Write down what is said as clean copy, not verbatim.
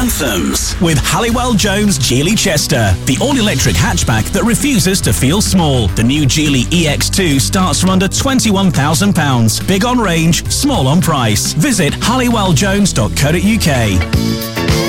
Anthems with Halliwell Jones Geely Chester, the all-electric hatchback that refuses to feel small. The new Geely EX2 starts from under £21,000. Big on range, small on price. Visit halliwelljones.co.uk.